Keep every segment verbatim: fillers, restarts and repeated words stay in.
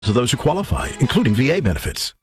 to those who qualify, including V A benefits.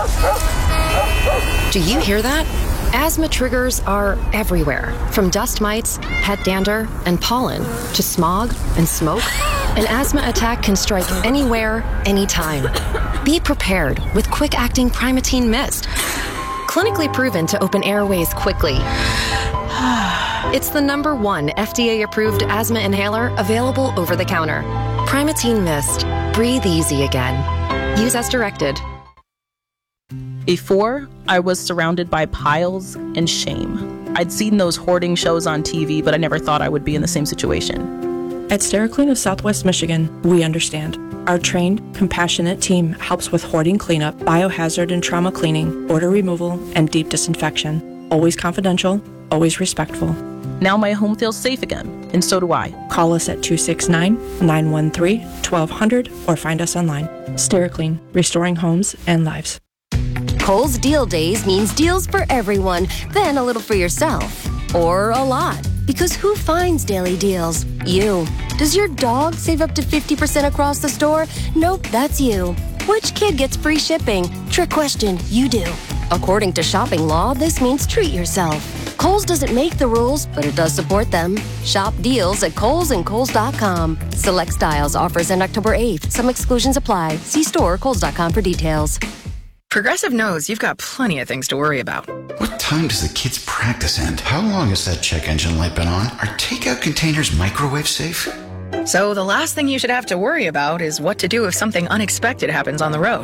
Do you hear that? Asthma triggers are everywhere, from dust mites, pet dander, and pollen, to smog and smoke. An asthma attack can strike anywhere, anytime. Be prepared with quick-acting Primatene Mist. Clinically proven to open airways quickly. It's the number one F D A-approved asthma inhaler available over the counter. Primatene Mist. Breathe easy again. Use as directed. Before, I was surrounded by piles and shame. I'd seen those hoarding shows on T V, but I never thought I would be in the same situation. At SteriClean of Southwest Michigan, we understand. Our trained, compassionate team helps with hoarding cleanup, biohazard and trauma cleaning, odor removal, and deep disinfection. Always confidential, always respectful. Now my home feels safe again, and so do I. Call us at two six nine, nine one three, one two zero zero or find us online. SteriClean, restoring homes and lives. Kohl's Deal Days means deals for everyone, then a little for yourself. Or a lot. Because who finds daily deals? You. Does your dog save up to fifty percent across the store? Nope, that's you. Which kid gets free shipping? Trick question, you do. According to shopping law, this means treat yourself. Kohl's doesn't make the rules, but it does support them. Shop deals at Kohl's and Kohl's dot com. Select styles, offers end October eighth. Some exclusions apply. See store or Kohl's dot com for details. Progressive knows you've got plenty of things to worry about. What time does the kids' practice end? How long has that check engine light been on? Are takeout containers microwave safe? So the last thing you should have to worry about is what to do if something unexpected happens on the road.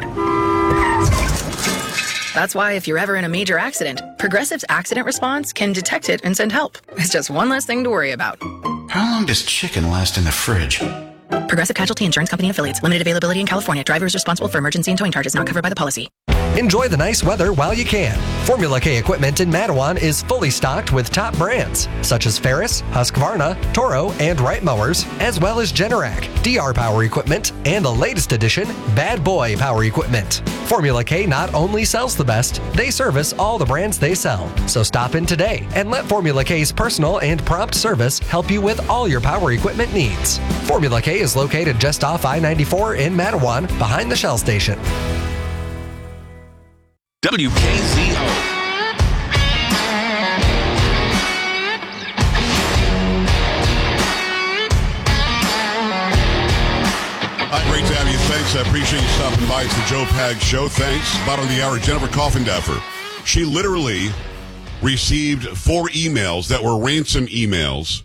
That's why if you're ever in a major accident, Progressive's accident response can detect it and send help. It's just one less thing to worry about. How long does chicken last in the fridge? Progressive Casualty Insurance Company and Affiliates. Limited availability in California. Driver is responsible for emergency and towing charges not covered by the policy. Enjoy the nice weather while you can. Formula K equipment in Mattawan is fully stocked with top brands such as Ferris, Husqvarna, Toro, and Wright mowers, as well as Generac, D R Power equipment, and the latest edition, Bad Boy Power equipment. Formula K not only sells the best, they service all the brands they sell. So stop in today and let Formula K's personal and prompt service help you with all your power equipment needs. Formula K is located just off I ninety-four in Mattawan, behind the Shell station. W K Z O. Hi, great to have you. Thanks. I appreciate you stopping by. It's the Joe Pag Show. Thanks. Bottom of the hour, Jennifer Coffindaffer. She literally received four emails that were ransom emails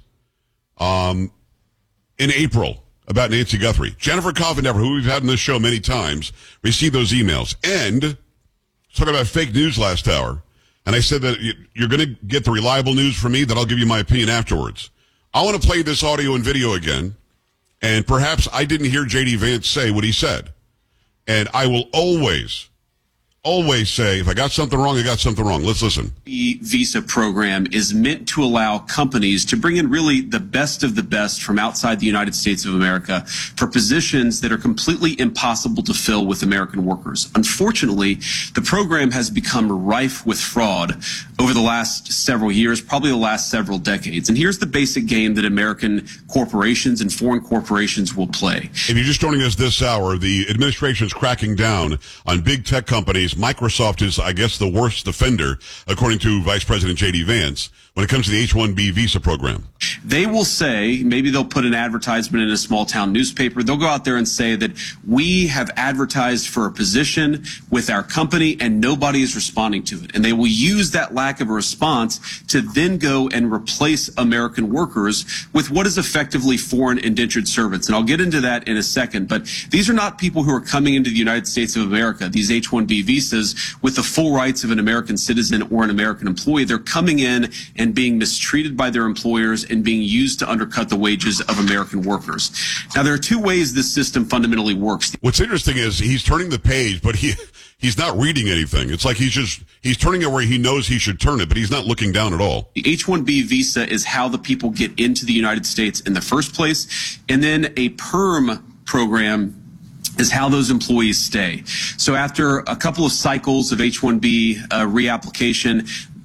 um, in April about Nancy Guthrie. Jennifer Coffindaffer, who we've had on this show many times, received those emails. And talking about fake news last hour, and I said that you're going to get the reliable news from me, that I'll give you my opinion afterwards. I want to play this audio and video again, and perhaps I didn't hear J D Vance say what he said. And I will always, always say, if I got something wrong, I got something wrong. Let's listen. The visa program is meant to allow companies to bring in really the best of the best from outside the United States of America for positions that are completely impossible to fill with American workers. Unfortunately, the program has become rife with fraud over the last several years, probably the last several decades. And here's the basic game that American corporations and foreign corporations will play. If you're just joining us this hour, the administration is cracking down on big tech companies. Microsoft is, I guess, the worst offender, according to Vice President J D Vance, when it comes to the H one B visa program. They will say, maybe they'll put an advertisement in a small town newspaper. They'll go out there and say that we have advertised for a position with our company and nobody is responding to it. And they will use that lack of a response to then go and replace American workers with what is effectively foreign indentured servants. And I'll get into that in a second. But these are not people who are coming into the United States of America, these H one B visas, with the full rights of an American citizen or an American employee. They're coming in and being mistreated by their employers and being used to undercut the wages of American workers. Now, there are two ways this system fundamentally works. What's interesting is he's turning the page, but he he's not reading anything. It's like he's just, he's turning it where he knows he should turn it, but he's not looking down at all. The H one B visa is how the people get into the United States in the first place. And then a PERM program is how those employees stay. So after a couple of cycles of H one B uh, reapplication,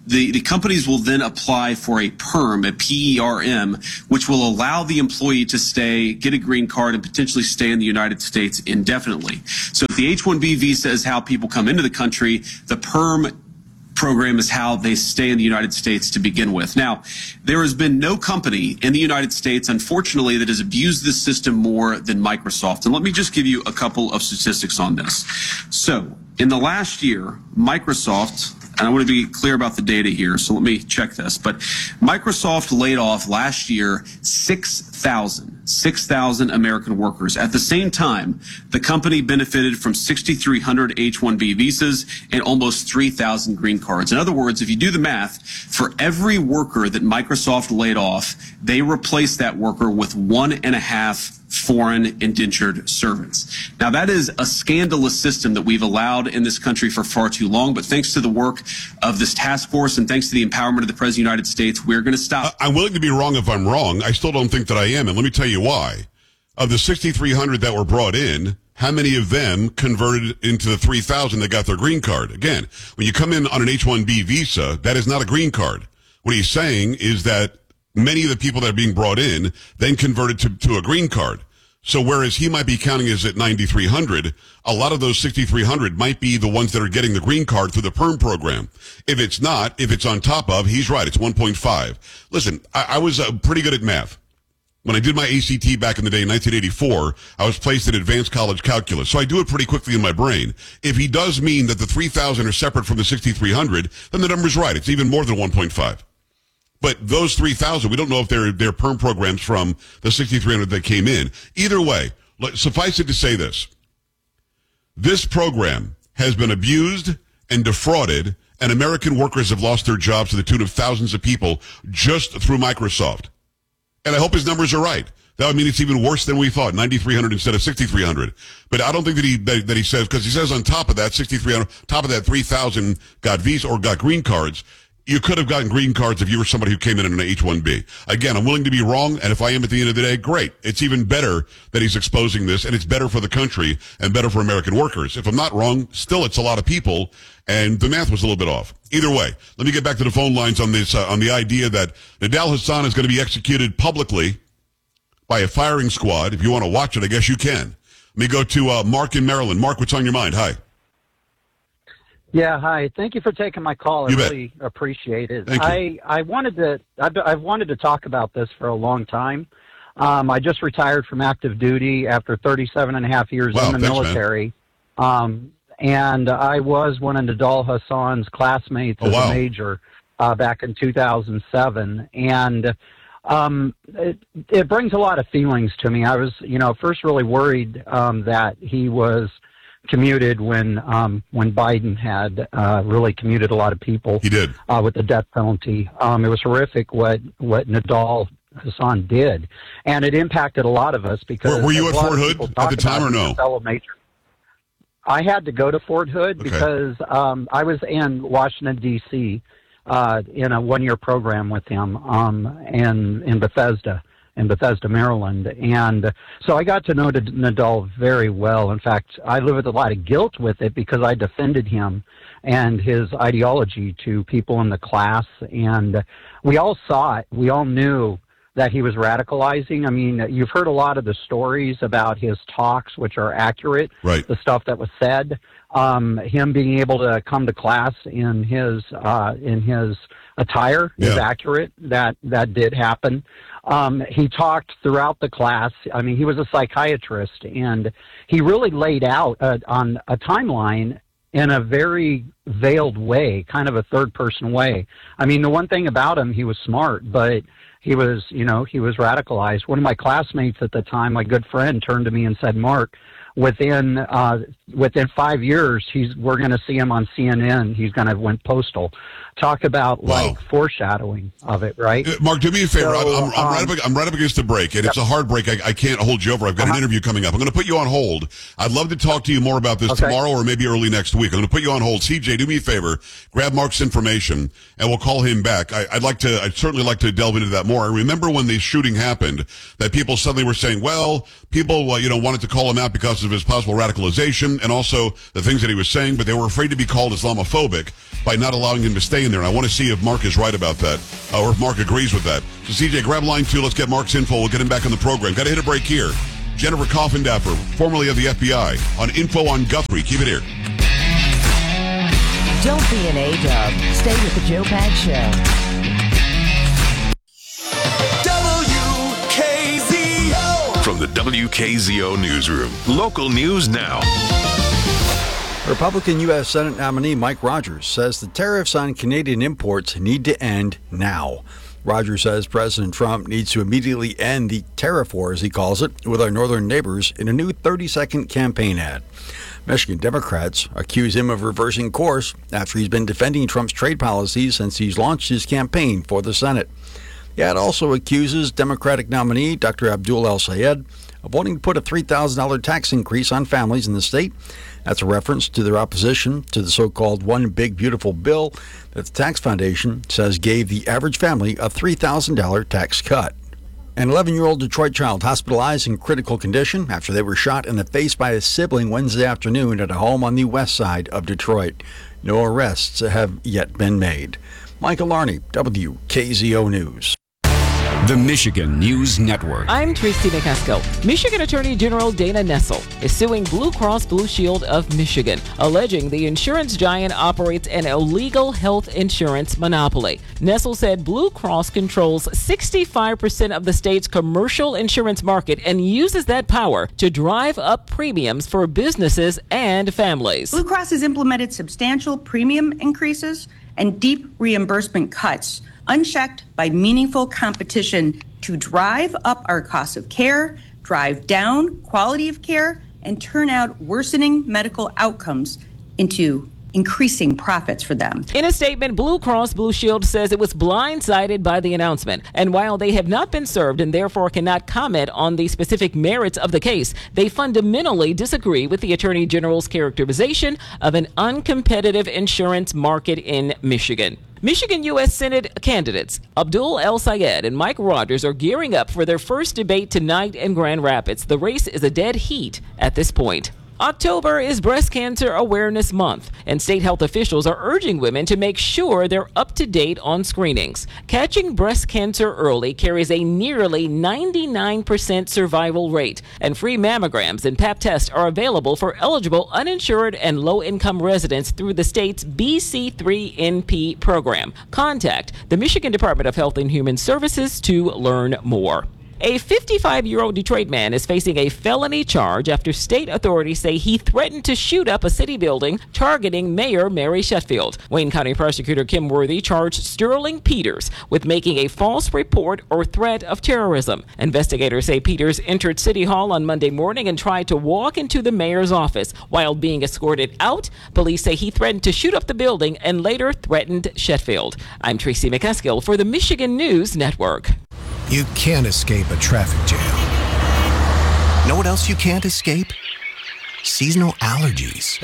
The, the companies will then apply for a PERM, a P E R M, which will allow the employee to stay, get a green card, and potentially stay in the United States indefinitely. So if the H one B visa is how people come into the country, the PERM program is how they stay in the United States to begin with. Now, there has been no company in the United States, unfortunately, that has abused this system more than Microsoft. And let me just give you a couple of statistics on this. So, in the last year, Microsoft, and I want to be clear about the data here, so let me check this, but Microsoft laid off last year six thousand, six thousand American workers. At the same time, the company benefited from six thousand three hundred H one B visas and almost three thousand green cards. In other words, if you do the math, for every worker that Microsoft laid off, they replaced that worker with one and a half foreign indentured servants. Now, that is a scandalous system that we've allowed in this country for far too long, but thanks to the work of this task force and thanks to the empowerment of the President of the United States, we're going to stop. I'm willing to be wrong if I'm wrong. I still don't think that I am, and let me tell you why. Of the six thousand three hundred that were brought in, how many of them converted into the three thousand that got their green card? Again, when you come in on an H one B visa, that is not a green card. What he's saying is that many of the people that are being brought in then converted to, to a green card. So whereas he might be counting as at nine thousand three hundred, a lot of those six thousand three hundred might be the ones that are getting the green card through the PERM program. If it's not, if it's on top of, he's right, it's one point five. Listen, I, I was uh, pretty good at math. When I did my A C T back in the day in nineteen eighty-four, I was placed in advanced college calculus. So I do it pretty quickly in my brain. If he does mean that the three thousand are separate from the six thousand three hundred, then the number's right. It's even more than one point five. But those three thousand, we don't know if they're, they're PERM programs from the six thousand three hundred that came in. Either way, suffice it to say this. This program has been abused and defrauded, and American workers have lost their jobs to the tune of thousands of people just through Microsoft. And I hope his numbers are right. That would mean it's even worse than we thought, nine thousand three hundred instead of six thousand three hundred. But I don't think that he that, that he says, because he says on top of that, six thousand three hundred, top of that three thousand got visa or got green cards. You could have gotten green cards if you were somebody who came in on an H one B. Again, I'm willing to be wrong, and if I am at the end of the day, great. It's even better that he's exposing this, and it's better for the country and better for American workers. If I'm not wrong, still it's a lot of people, and the math was a little bit off. Either way, let me get back to the phone lines on this, uh, on the idea that Nidal Hasan is going to be executed publicly by a firing squad. If you want to watch it, I guess you can. Let me go to uh, Mark in Maryland. Mark, what's on your mind? Hi. Yeah, hi. Thank you for taking my call. I You really appreciate it. Thank you. I, I wanted to I've, I've wanted to talk about this for a long time. Um, I just retired from active duty after thirty-seven and a half years Wow, in the thanks, military. Um, and I was one of Nidal Hasan's classmates Oh, as wow. a major uh, back in two thousand seven. And um, it, it brings a lot of feelings to me. I was, you know, first really worried um, that he was commuted when um, when Biden had uh, really commuted a lot of people. He did. Uh, with the death penalty. Um, it was horrific what, what Nidal Hasan did. And it impacted a lot of us because... Were, were you a at lot Fort of Hood people at talk the time about or him as no? a fellow major. I had to go to Fort Hood Okay. because um, I was in Washington, D C uh, in a one-year program with him um, in, in Bethesda. in Bethesda, Maryland. And so I got to know Nidal very well. In fact, I live with a lot of guilt with it because I defended him and his ideology to people in the class. And we all saw it. We all knew that he was radicalizing. I mean, you've heard a lot of the stories about his talks, which are accurate, right. the stuff that was said. Um, him being able to come to class in his uh, in his attire Yeah. is accurate. That that did happen. Um, he talked throughout the class. I mean, he was a psychiatrist, and he really laid out uh, on a timeline in a very veiled way, kind of a third-person way. I mean, the one thing about him, he was smart, but he was, you know, he was radicalized. One of my classmates at the time, my good friend, turned to me and said, "Mark, within uh, within five years, he's we're going to see him on C N N. He's going to went postal." Talk about Wow. like foreshadowing of it, right? Uh, Mark, do me a favor. So, I'm, I'm, I'm, right um, up, I'm right up against the break, and yep. it's a hard break. I, I can't hold you over. I've got Uh-huh. an interview coming up. I'm going to put you on hold. I'd love to talk to you more about this Okay. tomorrow or maybe early next week. I'm going to put you on hold. C J, do me a favor. Grab Mark's information, and we'll call him back. I, I'd like to. I'd certainly like to delve into that more. I remember when the shooting happened, that people suddenly were saying, "Well, people, uh, you know, wanted to call him out because of his possible radicalization and also the things that he was saying, but they were afraid to be called Islamophobic by not allowing him to stay in there. And I want to see if Mark is right about that, uh, or if Mark agrees with that. So, C J, grab line two. Let's get Mark's info. We'll get him back on the program. Got to hit a break here. Jennifer Coffindaffer, formerly of the F B I, on Info on Guthrie. Keep it here. Don't be an A-dub. Stay with the Joe Pags Show. From the W K Z O newsroom, local news now. Republican U S Senate nominee Mike Rogers says the tariffs on Canadian imports need to end now. Rogers says President Trump needs to immediately end the tariff war, as he calls it, with our northern neighbors in a new thirty-second campaign ad. Michigan Democrats accuse him of reversing course after he's been defending Trump's trade policies since he's launched his campaign for the Senate. The ad also accuses Democratic nominee Doctor Abdul El-Sayed of wanting to put a three thousand dollars tax increase on families in the state. That's a reference to their opposition to the so-called One Big Beautiful Bill that the Tax Foundation says gave the average family a three thousand dollars tax cut. An eleven-year-old Detroit child hospitalized in critical condition after they were shot in the face by a sibling Wednesday afternoon at a home on the west side of Detroit. No arrests have yet been made. Michael Larney, W K Z O News. The Michigan News Network. I'm Tracy McCaskill. Michigan Attorney General Dana Nessel is suing Blue Cross Blue Shield of Michigan, alleging the insurance giant operates an illegal health insurance monopoly. Nessel said Blue Cross controls sixty-five percent of the state's commercial insurance market and uses that power to drive up premiums for businesses and families. Blue Cross has implemented substantial premium increases and deep reimbursement cuts, unchecked by meaningful competition, to drive up our cost of care, drive down quality of care, and turn out worsening medical outcomes into increasing profits for them. In a statement, Blue Cross Blue Shield says it was blindsided by the announcement. And while they have not been served and therefore cannot comment on the specific merits of the case, they fundamentally disagree with the Attorney General's characterization of an uncompetitive insurance market in Michigan. Michigan U S Senate candidates Abdul El-Sayed and Mike Rogers are gearing up for their first debate tonight in Grand Rapids. The race is a dead heat at this point. October is Breast Cancer Awareness Month, and state health officials are urging women to make sure they're up to date on screenings. Catching breast cancer early carries a nearly ninety-nine percent survival rate, and free mammograms and pap tests are available for eligible uninsured and low-income residents through the state's B C three N P program. Contact the Michigan Department of Health and Human Services to learn more. A fifty-five-year-old Detroit man is facing a felony charge after state authorities say he threatened to shoot up a city building targeting Mayor Mary Sheffield. Wayne County Prosecutor Kim Worthy charged Sterling Peters with making a false report or threat of terrorism. Investigators say Peters entered City Hall on Monday morning and tried to walk into the mayor's office. While being escorted out, police say he threatened to shoot up the building and later threatened Sheffield. I'm Tracy McCaskill for the Michigan News Network. You can't escape a traffic jam. Know what else you can't escape? Seasonal allergies.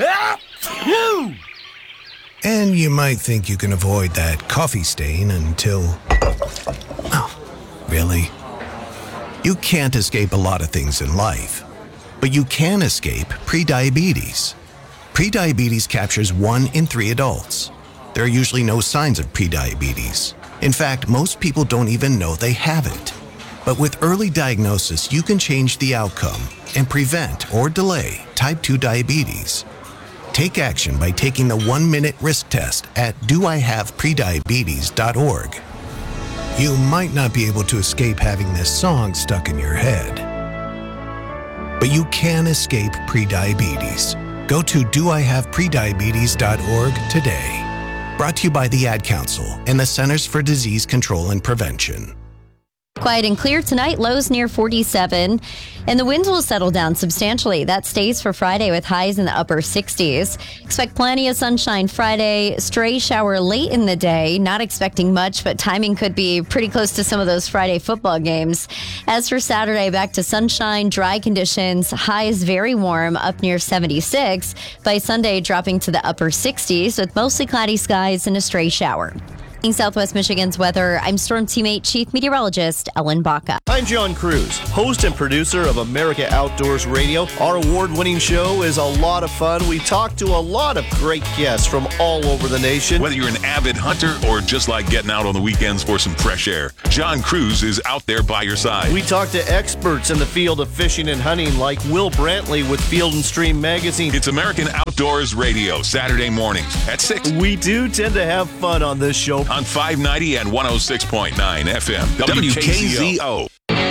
And you might think you can avoid that coffee stain until... Oh, really? You can't escape a lot of things in life, but you can escape prediabetes. Prediabetes captures one in three adults. There are usually no signs of prediabetes. In fact, most people don't even know they have it. But with early diagnosis, you can change the outcome and prevent or delay type two diabetes. Take action by taking the one-minute risk test at do I have prediabetes dot org. You might not be able to escape having this song stuck in your head, but you can escape prediabetes. Go to do I have prediabetes dot org today. Brought to you by the Ad Council and the Centers for Disease Control and Prevention. Quiet and clear tonight, lows near forty-seven, and the winds will settle down substantially. That stays for Friday with highs in the upper sixties. Expect plenty of sunshine Friday, stray shower late in the day. Not expecting much, but timing could be pretty close to some of those Friday football games. As for Saturday, back to sunshine, dry conditions, highs very warm, up near seventy-six. By Sunday, dropping to the upper sixties with mostly cloudy skies and a stray shower. In Southwest Michigan's weather, I'm Storm Teammate Chief Meteorologist Ellen Baca. I'm John Cruz, host and producer of America Outdoors Radio. Our award-winning show is a lot of fun. We talk to a lot of great guests from all over the nation. Whether you're an avid hunter or just like getting out on the weekends for some fresh air, John Cruz is out there by your side. We talk to experts in the field of fishing and hunting like Will Brantley with Field and Stream Magazine. It's American Outdoors Radio, Saturday mornings at six. We do tend to have fun on this show. On five ninety and one oh six point nine F M. W K Z O.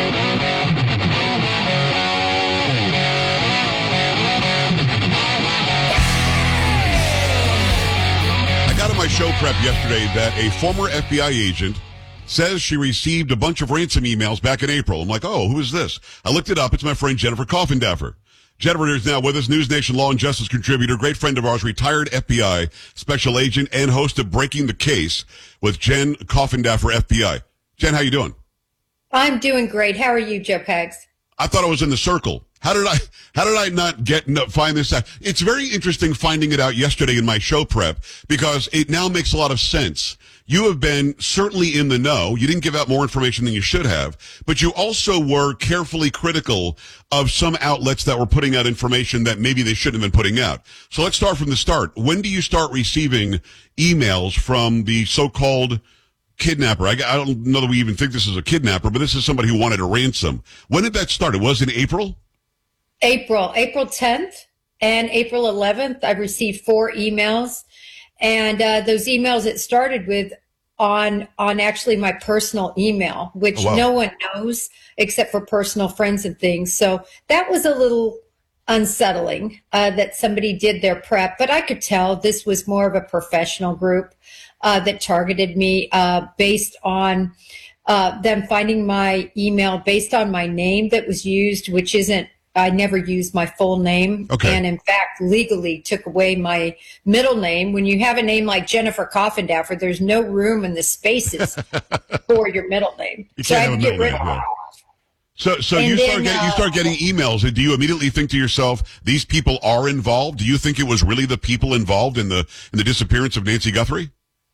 I got in my show prep yesterday that a former F B I agent says she received a bunch of ransom emails back in April. I'm like, oh, who is this? I looked it up. It's my friend Jennifer Coffindaffer. Jennifer is now with us, News Nation Law and Justice contributor, great friend of ours, retired F B I special agent and host of Breaking the Case with Jen Coffindaffer, F B I. Jen, how you doing? I'm doing great. How are you, Joe Pags? I thought I was in the circle. How did I, how did I not get, no, find this out? It's very interesting finding it out yesterday in my show prep because it now makes a lot of sense. You have been certainly in the know. You didn't give out more information than you should have, but you also were carefully critical of some outlets that were putting out information that maybe they shouldn't have been putting out. So let's start from the start. When do you start receiving emails from the so-called kidnapper? I, I don't know that we even think this is a kidnapper, but this is somebody who wanted a ransom. When did that start? It was in April? April, April tenth and April eleventh. I received four emails. And uh, those emails it started with on on actually my personal email, which oh, wow. no one knows except for personal friends and things. So that was a little unsettling uh, that somebody did their prep. But I could tell this was more of a professional group uh, that targeted me uh, based on uh, them finding my email based on my name that was used, which isn't. I never used my full name, okay. and in fact, legally took away my middle name. When you have a name like Jennifer Coffindaffer, there's no room in the spaces for your middle name. You so can't I have a get middle rid name. of Yeah. So, so and you then, start getting uh, you start getting emails. And do you immediately think to yourself, these people are involved? Do you think it was really the people involved in the in the disappearance of Nancy Guthrie?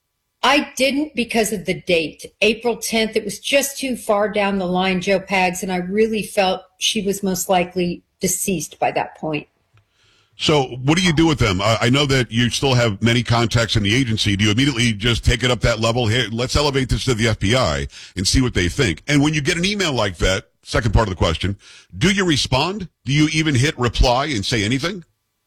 I didn't because of the date, April tenth. It was just too far down the line, Joe Pags, and I really felt she was most likely deceased by that point. So what do you do with them? I, I know that you still have many contacts in the agency. Do you immediately just take it up that level? Hey, let's elevate this to the F B I and see what they think. And when you get an email like that, second part of the question, do you respond? Do you even hit reply and say anything?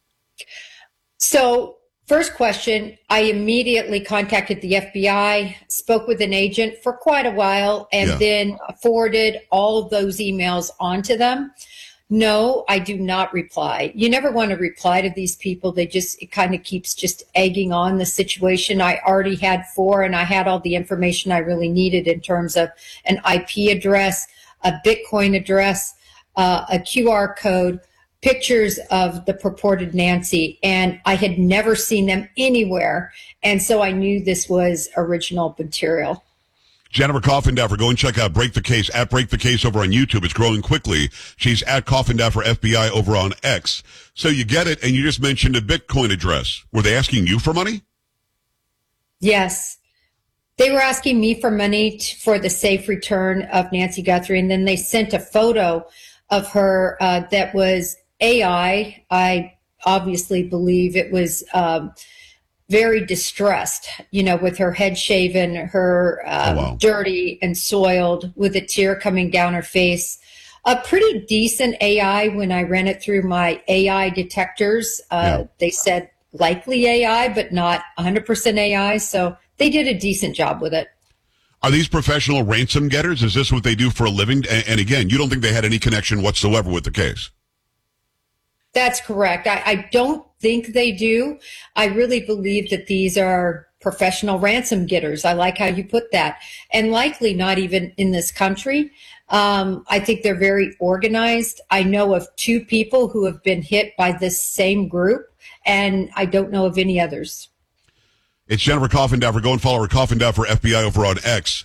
So first question, I immediately contacted the F B I, spoke with an agent for quite a while, and yeah. then forwarded all of those emails onto them. No, I do not reply. You never want to reply to these people. They just, it kind of keeps just egging on the situation. I already had four, and I had all the information I really needed in terms of an I P address, a Bitcoin address, uh, a Q R code, pictures of the purported Nancy, and I had never seen them anywhere. And so I knew this was original material. Jennifer Coffindaffer, go and check out Break the Case at Break the Case over on YouTube. It's growing quickly. She's at Coffindaffer F B I over on X. So you get it, and you just mentioned a Bitcoin address. Were they asking you for money? Yes. They were asking me for money t- for the safe return of Nancy Guthrie, and then they sent a photo of her uh, that was A I. I obviously believe it was um, very distressed, you know, with her head shaven, her um, oh, wow. dirty and soiled, with a tear coming down her face. A pretty decent A I when I ran it through my A I detectors. Uh, yeah. They said likely A I, but not one hundred percent A I. So they did a decent job with it. Are these professional ransom getters? Is this what they do for a living? And, and again, you don't think they had any connection whatsoever with the case? That's correct. I, I don't think they do. I really believe that these are professional ransom getters. I like how you put that. And likely not even in this country. Um, I think they're very organized. I know of two people who have been hit by this same group, and I don't know of any others. It's Jennifer Coffindaffer. Go and follow her, Coffindaffer F B I over on X.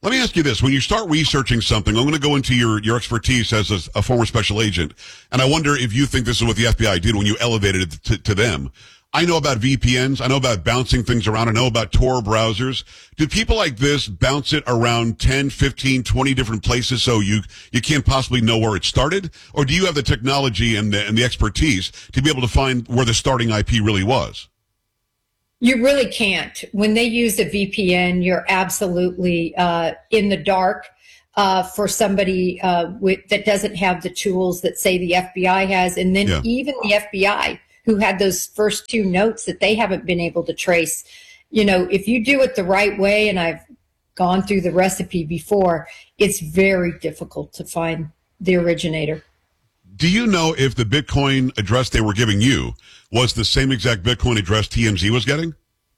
Let me ask you this. When you start researching something, I'm going to go into your, your expertise as a, a former special agent, and I wonder if you think this is what the F B I did when you elevated it to, to them. I know about V P Ns. I know about bouncing things around. I know about Tor browsers. Do people like this bounce it around ten, fifteen, twenty different places so you, you can't possibly know where it started? Or do you have the technology and the, and the expertise to be able to find where the starting I P really was? You really can't. When they use a V P N, you're absolutely uh, in the dark uh, for somebody uh, with, that doesn't have the tools that, say, the F B I has. And then yeah. even the F B I, who had those first two notes that they haven't been able to trace. You know, if you do it the right way, and I've gone through the recipe before, it's very difficult to find the originator. Do you know if the Bitcoin address they were giving you was the same exact Bitcoin address T M Z was getting?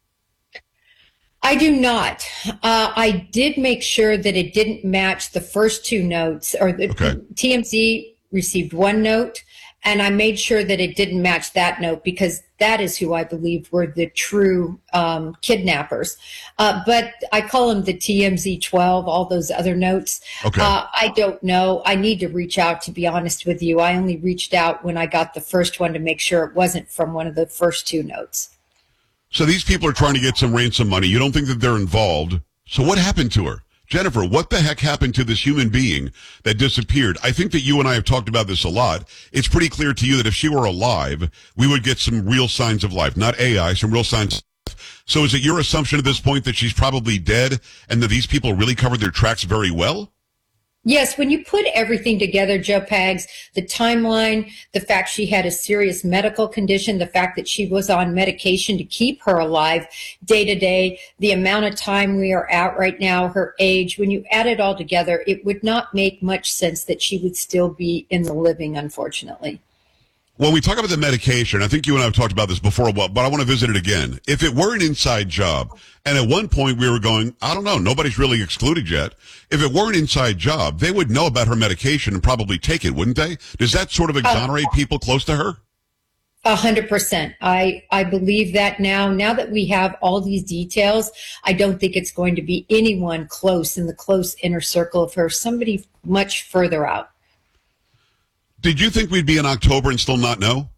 I do not. Uh, I did make sure that it didn't match the first two notes, or the okay. T M Z received one note, and I made sure that it didn't match that note because that is who I believed were the true um, kidnappers. Uh, but I call them the T M Z twelve, all those other notes. Okay. Uh, I don't know. I need to reach out, to be honest with you. I only reached out when I got the first one to make sure it wasn't from one of the first two notes. So these people are trying to get some ransom money. You don't think that they're involved. So what happened to her? Jennifer, what the heck happened to this human being that disappeared? I think that you and I have talked about this a lot. It's pretty clear to you that if she were alive, we would get some real signs of life, not A I, some real signs of life. So is it your assumption at this point that she's probably dead and that these people really covered their tracks very well? Yes, when you put everything together, Joe Pags, the timeline, the fact she had a serious medical condition, the fact that she was on medication to keep her alive day to day, the amount of time we are at right now, her age, when you add it all together, it would not make much sense that she would still be in the living, unfortunately. When we talk about the medication, I think you and I have talked about this before, but I want to visit it again. If it were an inside job, and at one point we were going, I don't know, nobody's really excluded yet. If it were an inside job, they would know about her medication and probably take it, wouldn't they? Does that sort of exonerate uh, people close to her? A hundred percent. I, I believe that now. Now that we have all these details, I don't think it's going to be anyone close in the close inner circle of her, somebody much further out. Did you think we'd be in October and still not know?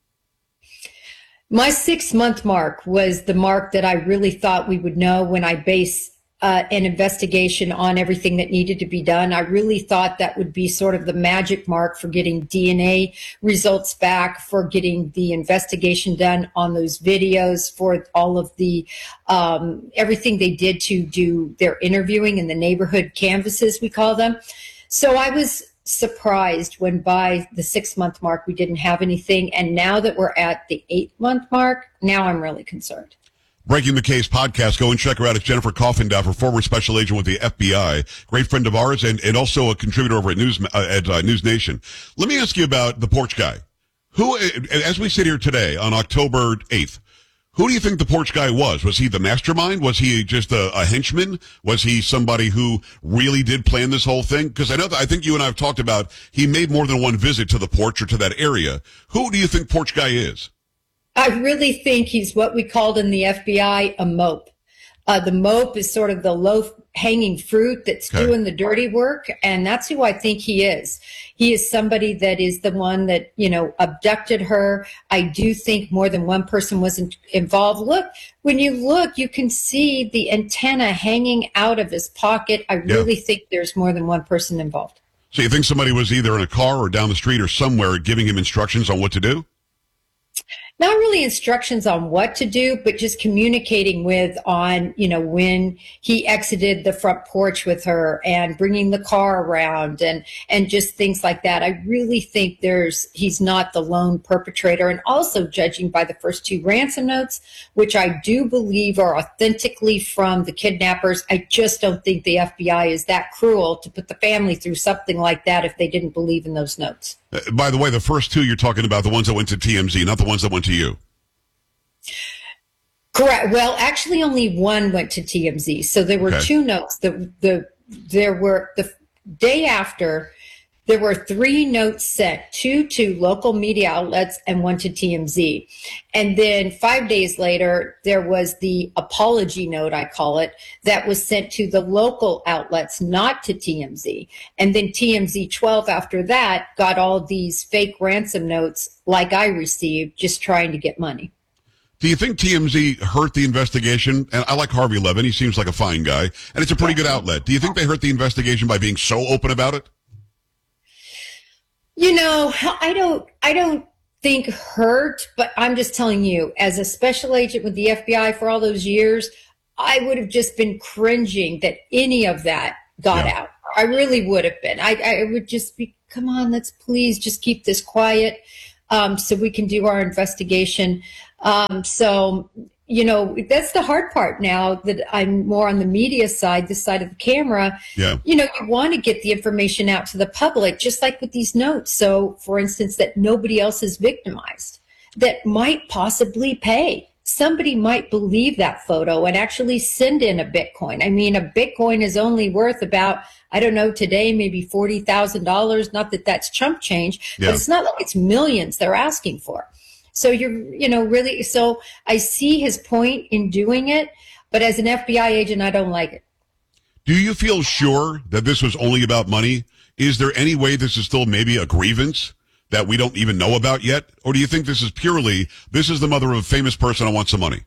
My six month mark was the mark that I really thought we would know when I based uh, an investigation on everything that needed to be done. I really thought that would be sort of the magic mark for getting D N A results back, for getting the investigation done on those videos, for all of the um, everything they did to do their interviewing in the neighborhood canvases, we call them. So I was surprised when by the six month mark we didn't have anything, and now that we're at the eight month mark, now I'm really concerned. Breaking the Case podcast, go and check her out. It's Jennifer Coffindaffer, former special agent with the F B I, great friend of ours, and, and also a contributor over at News uh, at uh, News Nation. Let me ask you about the porch guy. Who, as we sit here today on October eighth, who do you think the porch guy was? Was he the mastermind? Was he just a, a henchman? Was he somebody who really did plan this whole thing? Because I know that I think you and I have talked about he made more than one visit to the porch or to that area. Who do you think porch guy is? I really think he's what we called in the F B I a mope. Uh, the mope is sort of the low-hanging fruit that's okay. doing the dirty work, and that's who I think he is. He is somebody that is the one that, you know, abducted her. I do think more than one person was in- involved. Look, when you look, you can see the antenna hanging out of his pocket. I really yeah. think there's more than one person involved. So you think somebody was either in a car or down the street or somewhere giving him instructions on what to do? Not really instructions on what to do, but just communicating with on, you know, when he exited the front porch with her and bringing the car around and, and just things like that. I really think there's, he's not the lone perpetrator. And also judging by the first two ransom notes, which I do believe are authentically from the kidnappers. I just don't think the F B I is that cruel to put the family through something like that if they didn't believe in those notes. Uh, by the way, the first two you're talking about, the ones that went to T M Z, not the ones that went to you. Correct. Well, actually, only one went to T M Z. So there were okay. two notes. The the there were the day after There were three notes sent, two to local media outlets and one to T M Z. And then five days later, there was the apology note, I call it, that was sent to the local outlets, not to T M Z. And then T M Z twelve after that got all these fake ransom notes like I received, just trying to get money. Do you think T M Z hurt the investigation? And I like Harvey Levin. He seems like a fine guy. And it's a pretty good outlet. Do you think they hurt the investigation by being so open about it? You know, I don't, I don't think hurt, but I'm just telling you, as a special agent with the F B I for all those years, I would have just been cringing that any of that got yeah. out. I really would have been. I, I would just be, come on, let's please just keep this quiet, um, so we can do our investigation. Um, so, you know, that's the hard part now that I'm more on the media side, this side of the camera. Yeah. You know, you want to get the information out to the public, just like with these notes. So, for instance, that nobody else is victimized, that might possibly pay. Somebody might believe that photo and actually send in a Bitcoin. I mean, a Bitcoin is only worth about, I don't know, today, maybe forty thousand dollars. Not that that's chump change, yeah. but it's not like it's millions they're asking for. So you're, you know, really, so I see his point in doing it, but as an F B I agent, I don't like it. Do you feel sure that this was only about money? Is there any way this is still maybe a grievance that we don't even know about yet? Or do you think this is purely, this is the mother of a famous person who wants some money?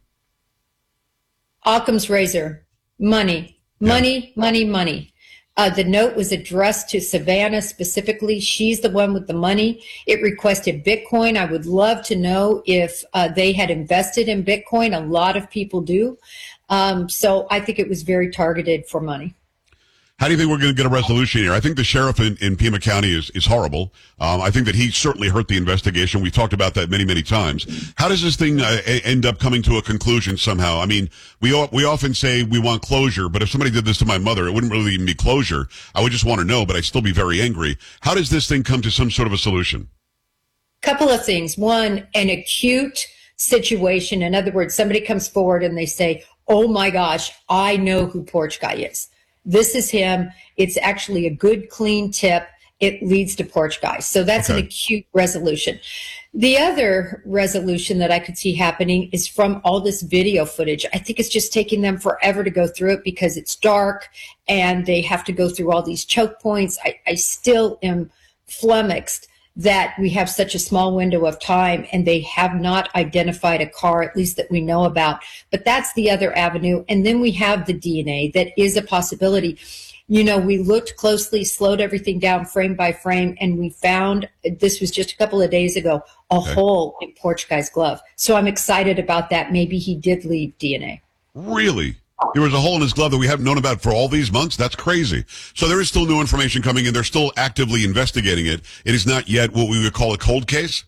Occam's razor, money, money, yeah. money, money. Uh, the note was addressed to Savannah specifically. She's the one with the money. It requested Bitcoin. I would love to know if uh, they had invested in Bitcoin. A lot of people do. Um, so I think it was very targeted for money. How do you think we're going to get a resolution here? I think the sheriff in, in Pima County is, is horrible. Um, I think that he certainly hurt the investigation. We've talked about that many, many times. How does this thing uh, end up coming to a conclusion somehow? I mean, we we often say we want closure, but if somebody did this to my mother, it wouldn't really even be closure. I would just want to know, but I'd still be very angry. How does this thing come to some sort of a solution? Couple of things. One, an acute situation. In other words, somebody comes forward and they say, oh my gosh, I know who Porch Guy is. This is him. It's actually a good, clean tip. It leads to Porch Guy. So that's okay. An acute resolution. The other resolution that I could see happening is from all this video footage. I think it's just taking them forever to go through it because it's dark and they have to go through all these choke points. I, I still am flummoxed that we have such a small window of time and they have not identified a car, at least that we know about. But that's the other avenue. And then we have the D N A that is a possibility. You know, we looked closely, slowed everything down frame by frame, and we found, this was just a couple of days ago, a okay. hole in Porch Guy's glove. So I'm excited about that. Maybe he did leave D N A. Really? There was a hole in his glove that we haven't known about for all these months? That's crazy. So there is still new information coming in. They're still actively investigating it. It is not yet what we would call a cold case?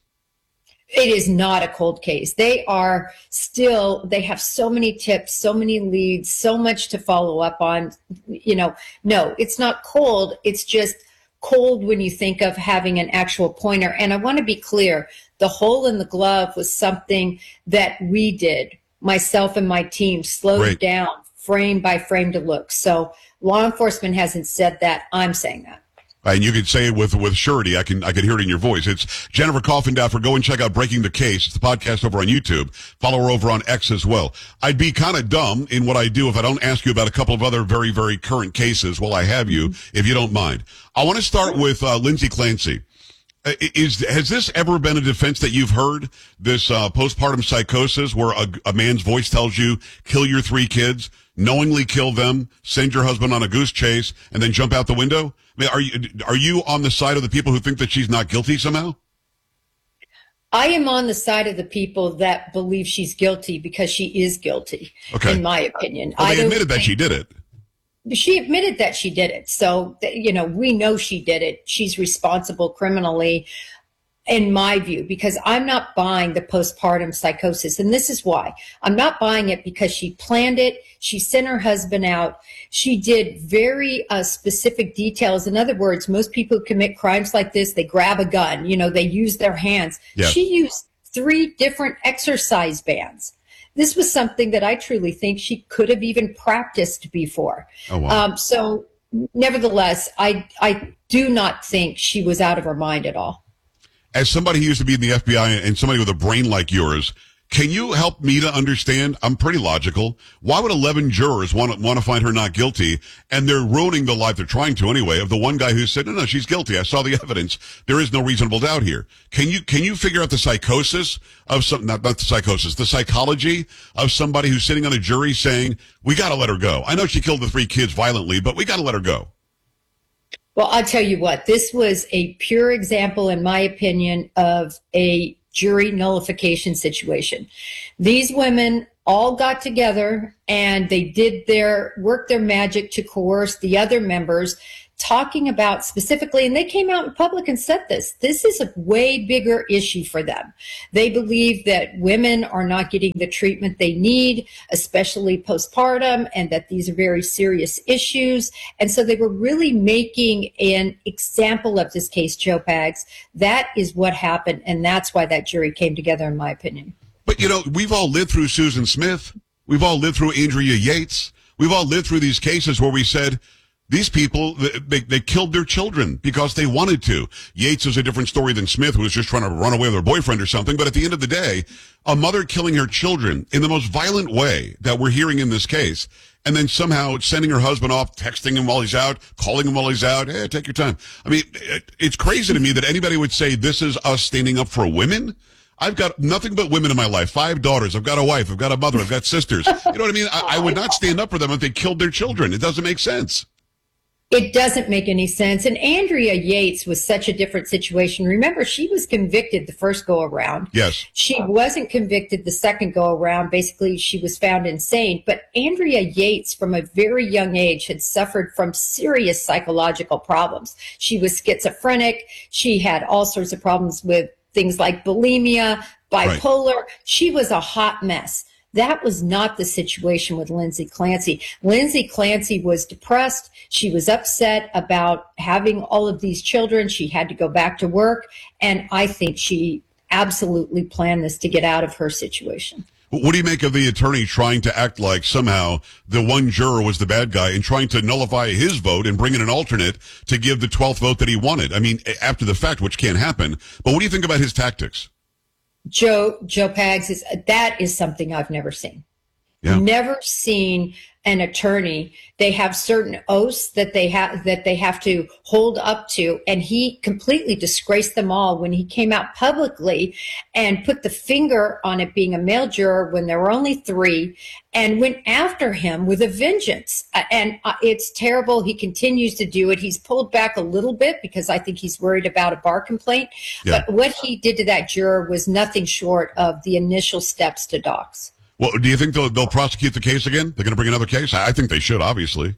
It is not a cold case. They are still, they have so many tips, so many leads, so much to follow up on. You know, no, it's not cold. It's just cold when you think of having an actual pointer. And I want to be clear, the hole in the glove was something that we did. Myself and my team slowed right. down frame by frame to look. So law enforcement hasn't said that. I'm saying that. And you can say it with, with surety. I can, I can hear it in your voice. It's Jennifer Coffindaffer. Go and check out Breaking the Case. It's the podcast over on YouTube. Follow her over on X as well. I'd be kind of dumb in what I do if I don't ask you about a couple of other very, very current cases while I have you, if you don't mind. I want to start with, uh, Lindsay Clancy. Is, has this ever been a defense that you've heard, this uh, postpartum psychosis where a, a man's voice tells you, kill your three kids, knowingly kill them, send your husband on a goose chase, and then jump out the window? I mean, are you, are you on the side of the people who think that she's not guilty somehow? I am on the side of the people that believe she's guilty because she is guilty, okay. in my opinion. Well, they I admitted that she did it. She admitted that she did it. So, you know, we know she did it. She's responsible criminally, in my view, because I'm not buying the postpartum psychosis. And this is why. I'm not buying it because she planned it. She sent her husband out. She did very uh, specific details. In other words, most people who commit crimes like this, they grab a gun. You know, they use their hands. Yeah. She used three different exercise bands. This was something that I truly think she could have even practiced before. Oh, wow. Um, so nevertheless, I I do not think she was out of her mind at all. As somebody who used to be in the F B I and somebody with a brain like yours, can you help me to understand? I'm pretty logical. Why would eleven jurors want to, want to find her not guilty? And they're ruining the life, they're trying to anyway, of the one guy who said, no, no, she's guilty. I saw the evidence. There is no reasonable doubt here. Can you, can you figure out the psychosis of some, not, not the psychosis, the psychology of somebody who's sitting on a jury saying, we got to let her go. I know she killed the three kids violently, but we got to let her go. Well, I'll tell you what, this was a pure example, in my opinion, of a jury nullification situation. These women all got together and they did their work, their magic to coerce the other members, talking about specifically, and they came out in public and said this, this is a way bigger issue for them. They believe that women are not getting the treatment they need, especially postpartum, and that these are very serious issues. And so they were really making an example of this case, Joe Pags. That is what happened, and that's why that jury came together, in my opinion. But, you know, we've all lived through Susan Smith. We've all lived through Andrea Yates. We've all lived through these cases where we said, these people, they, they killed their children because they wanted to. Yates is a different story than Smith, who was just trying to run away with her boyfriend or something. But at the end of the day, a mother killing her children in the most violent way that we're hearing in this case, and then somehow sending her husband off, texting him while he's out, calling him while he's out. Hey, take your time. I mean, it, it's crazy to me that anybody would say this is us standing up for women. I've got nothing but women in my life. Five daughters. I've got a wife. I've got a mother. I've got sisters. You know what I mean? I, I would not stand up for them if they killed their children. It doesn't make sense. It doesn't make any sense. And Andrea Yates was such a different situation. Remember, she was convicted the first go around. Yes. She wasn't convicted the second go around. Basically, she was found insane. But Andrea Yates, from a very young age, had suffered from serious psychological problems. She was schizophrenic. She had all sorts of problems with things like bulimia, bipolar. Right. She was a hot mess. That was not the situation with Lindsay Clancy. Lindsay Clancy was depressed. She was upset about having all of these children. She had to go back to work. And I think she absolutely planned this to get out of her situation. What do you make of the attorney trying to act like somehow the one juror was the bad guy and trying to nullify his vote and bring in an alternate to give the twelfth vote that he wanted? I mean, after the fact, which can't happen. But what do you think about his tactics? Joe, Joe Pags, is that is something I've never seen. Yeah. Never seen an attorney. They have certain oaths that they have that they have to hold up to, and he completely disgraced them all when he came out publicly and put the finger on it being a male juror when there were only three, and went after him with a vengeance. And it's terrible. He continues to do it. He's pulled back a little bit because I think he's worried about a bar complaint. Yeah. But what he did to that juror was nothing short of the initial steps to dox. Well, do you think they'll, they'll prosecute the case again? They're going to bring another case? I think they should, obviously.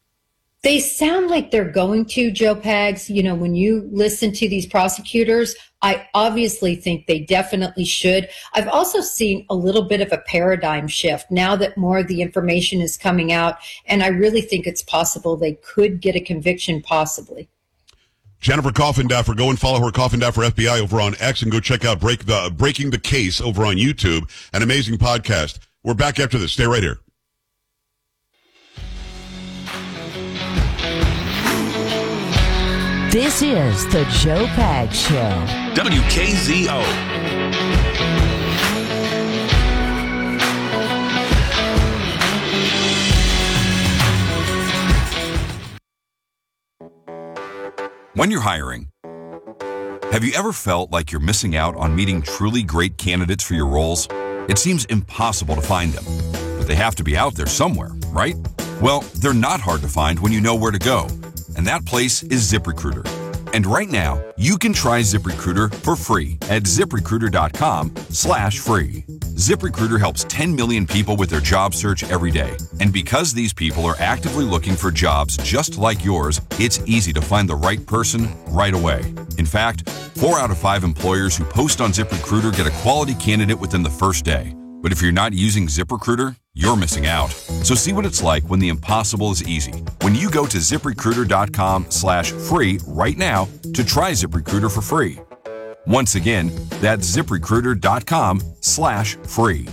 They sound like they're going to, Joe Pags. You know, when you listen to these prosecutors, I obviously think they definitely should. I've also seen a little bit of a paradigm shift now that more of the information is coming out, and I really think it's possible they could get a conviction, possibly. Jennifer Coffindaffer, go and follow her, Coffindaffer F B I, over on X, and go check out Break the Breaking the Case over on YouTube. An amazing podcast. We're back after this. Stay right here. This is the Joe Pags Show. W K Z O. When you're hiring, have you ever felt like you're missing out on meeting truly great candidates for your roles? It seems impossible to find them, but they have to be out there somewhere, right? Well, they're not hard to find when you know where to go, and that place is ZipRecruiter. And right now, you can try ZipRecruiter for free at ZipRecruiter.com slash free. ZipRecruiter helps ten million people with their job search every day. And because these people are actively looking for jobs just like yours, it's easy to find the right person right away. In fact, four out of five employers who post on ZipRecruiter get a quality candidate within the first day. But if you're not using ZipRecruiter, you're missing out. So see what it's like when the impossible is easy. When you go to ZipRecruiter.com slash free right now to try ZipRecruiter for free. Once again, that's ZipRecruiter.com slash free.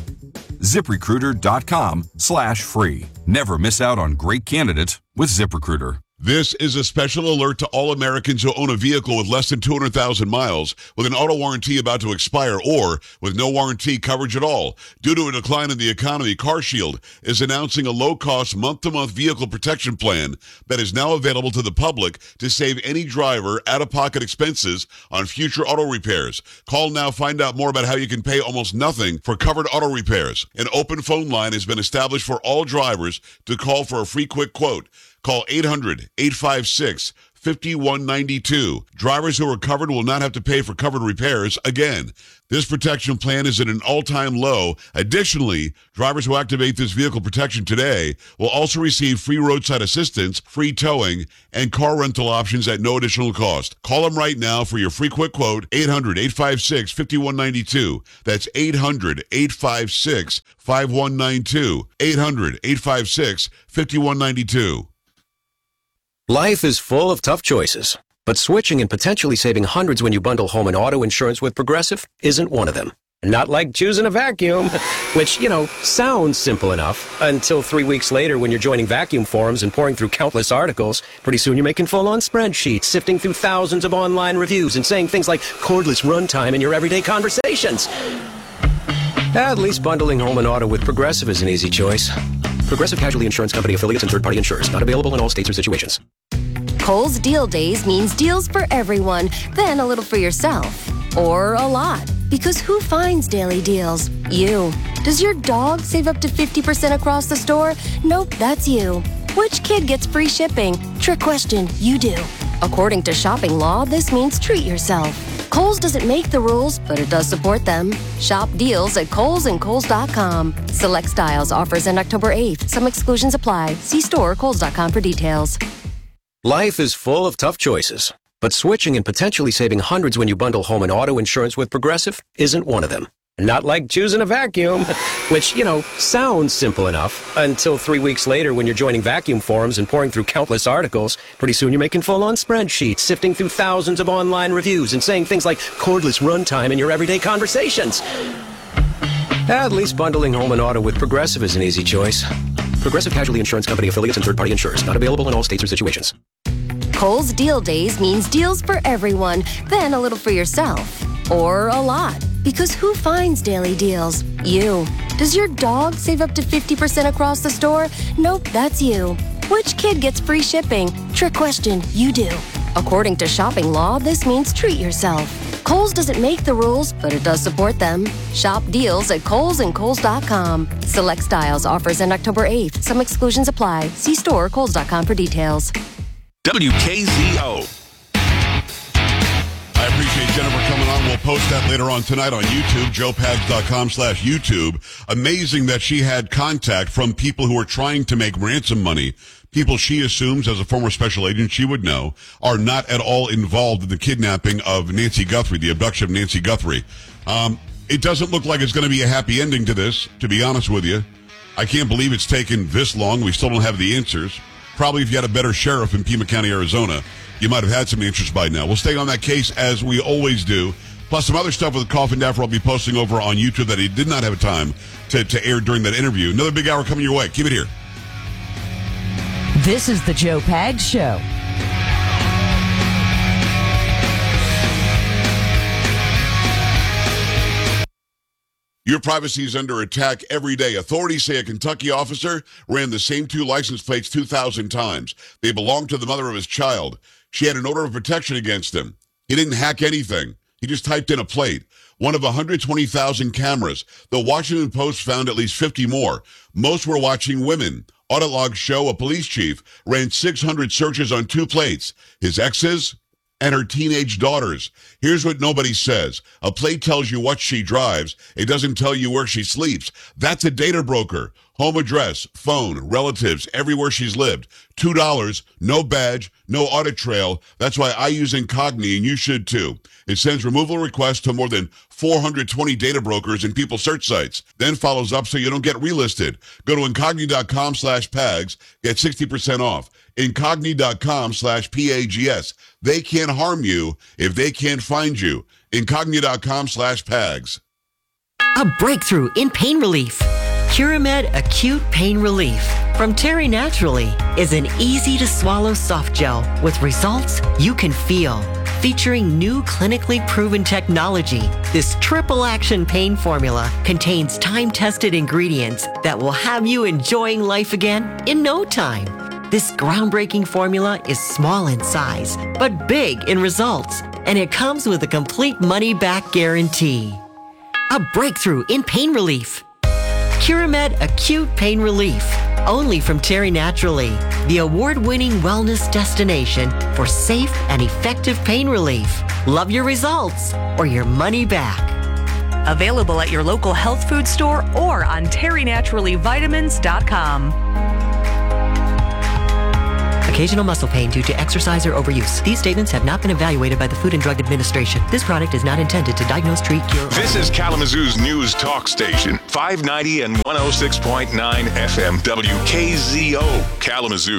ZipRecruiter.com slash free. Never miss out on great candidates with ZipRecruiter. This is a special alert to all Americans who own a vehicle with less than two hundred thousand miles, with an auto warranty about to expire, or with no warranty coverage at all. Due to a decline in the economy, CarShield is announcing a low-cost month-to-month vehicle protection plan that is now available to the public to save any driver out-of-pocket expenses on future auto repairs. Call now, find out more about how you can pay almost nothing for covered auto repairs. An open phone line has been established for all drivers to call for a free quick quote. Call eight hundred, eight five six, five one nine two. Drivers who are covered will not have to pay for covered repairs again. This protection plan is at an all-time low. Additionally, drivers who activate this vehicle protection today will also receive free roadside assistance, free towing, and car rental options at no additional cost. Call them right now for your free quick quote, eight hundred, eight five six, five one nine two. That's eight hundred, eight five six, five one nine two. eight hundred, eight five six, five one nine two. Life is full of tough choices, but switching and potentially saving hundreds when you bundle home and auto insurance with Progressive isn't one of them. Not like choosing a vacuum, which, you know, sounds simple enough until three weeks later when you're joining vacuum forums and pouring through countless articles. Pretty soon you're making full-on spreadsheets, sifting through thousands of online reviews and saying things like cordless runtime in your everyday conversations. At least bundling home and auto with Progressive is an easy choice. Progressive Casualty Insurance Company affiliates and third-party insurers. Not available in all states or situations. Kohl's Deal Days means deals for everyone, then a little for yourself. Or a lot. Because who finds daily deals? You. Does your dog save up to fifty percent across the store? Nope, that's you. Which kid gets free shipping? Trick question, you do. According to shopping law, this means treat yourself. Kohl's doesn't make the rules, but it does support them. Shop deals at Kohl's and Kohl's dot com. Select styles offers end October eighth. Some exclusions apply. See store Kohl's dot com for details. Life is full of tough choices, but switching and potentially saving hundreds when you bundle home and auto insurance with Progressive isn't one of them. Not like choosing a vacuum, which, you know, sounds simple enough until three weeks later when you're joining vacuum forums and pouring through countless articles. Pretty soon you're making full-on spreadsheets, sifting through thousands of online reviews and saying things like cordless runtime in your everyday conversations. At least bundling home and auto with Progressive is an easy choice. Progressive Casualty Insurance Company affiliates and third-party insurers. Not available in all states or situations. Kohl's Deal Days means deals for everyone, then a little for yourself. Or a lot. Because who finds daily deals? You. Does your dog save up to fifty percent across the store? Nope, that's you. Which kid gets free shipping? Trick question, you do. According to shopping law, this means treat yourself. Kohl's doesn't make the rules, but it does support them. Shop deals at Kohl's and Kohl's dot com. Select styles offers end October eighth. Some exclusions apply. See store Kohl's dot com for details. W K Z O. I appreciate Jennifer coming on. We'll post that later on tonight on YouTube, joe pags dot com slash YouTube. Amazing that she had contact from people who are trying to make ransom money. People she assumes, as a former special agent, she would know, are not at all involved in the kidnapping of Nancy Guthrie, the abduction of Nancy Guthrie. Um, it doesn't look like it's going to be a happy ending to this, to be honest with you. I can't believe it's taken this long. We still don't have the answers. Probably if you had a better sheriff in Pima County, Arizona, you might have had some answers by now. We'll stay on that case as we always do. Plus some other stuff with Coffin Daffer I'll be posting over on YouTube that he did not have time to, to air during that interview. Another big hour coming your way. Keep it here. This is the Joe Pags Show. Your privacy is under attack every day. Authorities say a Kentucky officer ran the same two license plates two thousand times. They belonged to the mother of his child. She had an order of protection against him. He didn't hack anything. He just typed in a plate. One of one hundred twenty thousand cameras. The Washington Post found at least fifty more. Most were watching women. Audit logs show a police chief ran six hundred searches on two plates. His exes and her teenage daughters. Here's what nobody says. A plate tells you what she drives. It doesn't tell you where she sleeps. That's a data broker. Home address, phone, relatives, everywhere she's lived. two dollars, no badge, no audit trail. That's why I use Incogni, and you should too. It sends removal requests to more than four hundred twenty data brokers and people search sites. Then follows up so you don't get relisted. Go to Incogni dot com slash pags. Get sixty percent off. Incogni dot com slash P A G S. They can't harm you if they can't find you. Incogni dot com slash pags. A breakthrough in pain relief. Curamed Acute Pain Relief. from Terry Naturally is an easy-to-swallow soft gel with results you can feel. Featuring new clinically proven technology, this triple-action pain formula contains time-tested ingredients that will have you enjoying life again in no time. This groundbreaking formula is small in size, but big in results, and it comes with a complete money-back guarantee. A breakthrough in pain relief. Curamed Acute Pain Relief. Only from Terry Naturally, the award-winning wellness destination for safe and effective pain relief. Love your results or your money back. Available at your local health food store or on terry naturally vitamins dot com. Occasional muscle pain due to exercise or overuse. These statements have not been evaluated by the Food and Drug Administration. This product is not intended to diagnose, treat, cure, or... This is Kalamazoo's news talk station, five ninety and one oh six point nine F M W K Z O, Kalamazoo.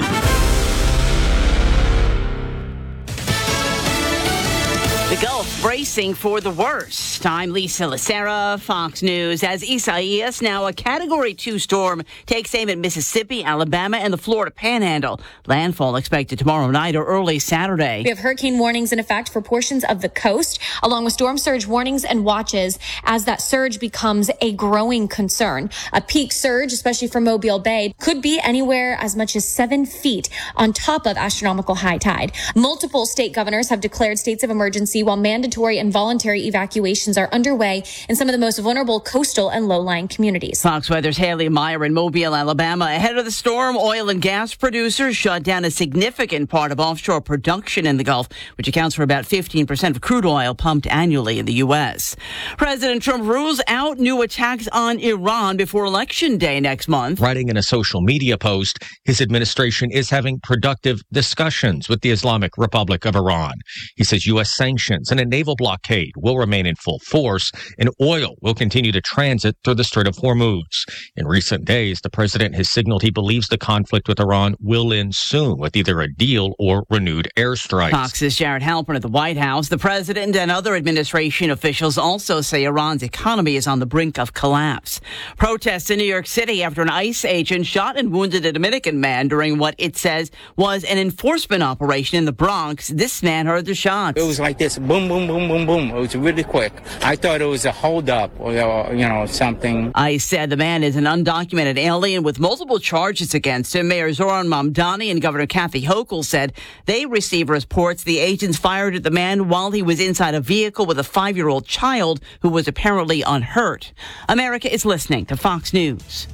The Gulf bracing for the worst. I'm Lisa Lacera, Fox News. As Isaias, now a Category two storm, takes aim at Mississippi, Alabama, and the Florida Panhandle. Landfall expected tomorrow night or early Saturday. We have hurricane warnings in effect for portions of the coast, along with storm surge warnings and watches as that surge becomes a growing concern. A peak surge, especially for Mobile Bay, could be anywhere as much as seven feet on top of astronomical high tide. Multiple state governors have declared states of emergency while mandatory and voluntary evacuations are underway in some of the most vulnerable coastal and low-lying communities. Fox Weather's Haley Meyer in Mobile, Alabama. Ahead of the storm, oil and gas producers shut down a significant part of offshore production in the Gulf, which accounts for about fifteen percent of crude oil pumped annually in the U S. President Trump rules out new attacks on Iran before Election Day next month. Writing in a social media post, his administration is having productive discussions with the Islamic Republic of Iran. He says U S sanctions and a naval blockade will remain in full force, and oil will continue to transit through the Strait of Hormuz. In recent days, the president has signaled he believes the conflict with Iran will end soon with either a deal or renewed airstrikes. Fox's Jared Halpern at the White House. The president and other administration officials also say Iran's economy is on the brink of collapse. Protests in New York City after an ICE agent shot and wounded a Dominican man during what it says was an enforcement operation in the Bronx. This man heard the shots. It was like this. Boom, boom, boom, boom, boom. It was really quick. I thought it was a holdup or, you know, something. ICE said the man is an undocumented alien with multiple charges against him. Mayor Zoran Mamdani and Governor Kathy Hochul said they received reports the agents fired at the man while he was inside a vehicle with a five-year-old child who was apparently unhurt. America is listening to Fox News.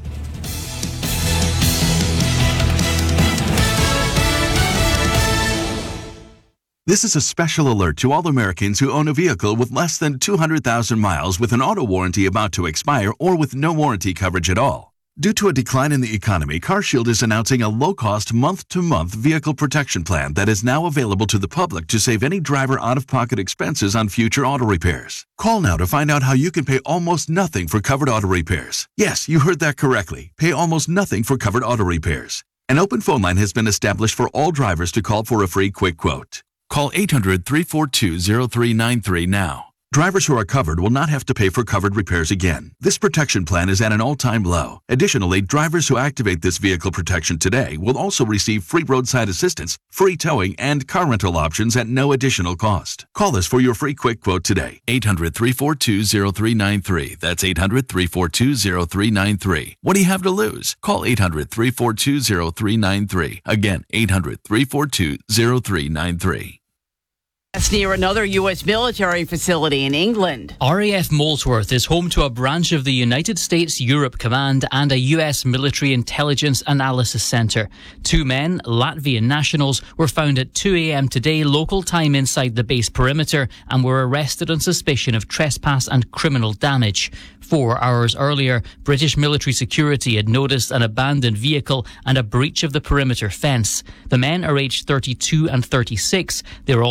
This is a special alert to all Americans who own a vehicle with less than two hundred thousand miles with an auto warranty about to expire or with no warranty coverage at all. Due to a decline in the economy, CarShield is announcing a low-cost month-to-month vehicle protection plan that is now available to the public to save any driver out-of-pocket expenses on future auto repairs. Call now to find out how you can pay almost nothing for covered auto repairs. Yes, you heard that correctly. Pay almost nothing for covered auto repairs. An open phone line has been established for all drivers to call for a free quick quote. Call eight hundred, three four two, zero three nine three now. Drivers who are covered will not have to pay for covered repairs again. This protection plan is at an all-time low. Additionally, drivers who activate this vehicle protection today will also receive free roadside assistance, free towing, and car rental options at no additional cost. Call us for your free quick quote today. eight hundred, three four two, zero three nine three. That's eight hundred, three four two, zero three nine three. What do you have to lose? Call eight hundred, three four two, zero three nine three. Again, eight hundred, three four two, zero three nine three. That's near another U S military facility in England. R A F Molesworth is home to a branch of the United States Europe Command and a U S military intelligence analysis center. Two men, Latvian nationals, were found at two a.m. today local time inside the base perimeter and were arrested on suspicion of trespass and criminal damage. Four hours earlier, British military security had noticed an abandoned vehicle and a breach of the perimeter fence. The men are aged thirty-two and thirty-six. They are also being held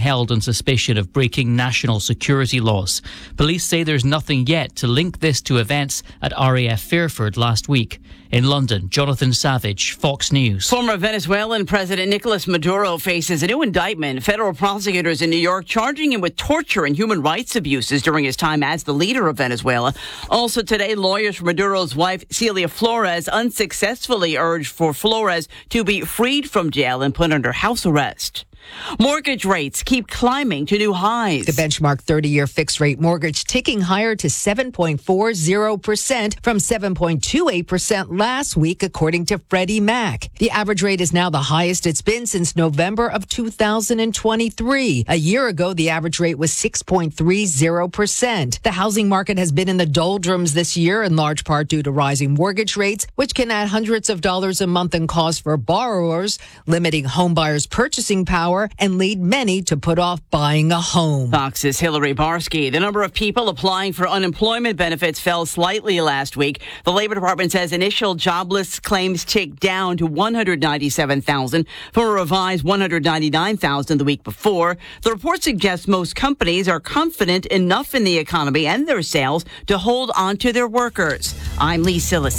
held on suspicion of breaking national security laws. Police say there's nothing yet to link this to events at R A F Fairford last week. In London, Jonathan Savage, Fox News. Former Venezuelan President Nicolas Maduro faces a new indictment. Federal prosecutors in New York charging him with torture and human rights abuses during his time as the leader of Venezuela. Also today, lawyers for Maduro's wife, Celia Flores, unsuccessfully urged for Flores to be freed from jail and put under house arrest. Mortgage rates keep climbing to new highs. The benchmark thirty-year fixed-rate mortgage ticking higher to seven point four zero percent from seven point two eight percent last week, according to Freddie Mac. The average rate is now the highest it's been since November of two thousand twenty-three. A year ago, the average rate was six point three zero percent. The housing market has been in the doldrums this year, in large part due to rising mortgage rates, which can add hundreds of dollars a month in cost for borrowers, limiting homebuyers' purchasing power and lead many to put off buying a home. Fox's Hillary Barsky. The number of people applying for unemployment benefits fell slightly last week. The Labor Department says initial jobless claims ticked down to one hundred ninety-seven thousand from a revised one hundred ninety-nine thousand the week before. The report suggests most companies are confident enough in the economy and their sales to hold on to their workers. I'm Lee Sillis.